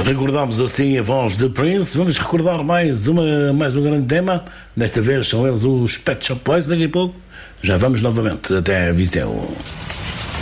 Recordamos assim a voz de Prince. Vamos recordar mais um grande tema. Desta vez são eles os Pet Shop Boys. Daqui a pouco já vamos novamente até Viseu.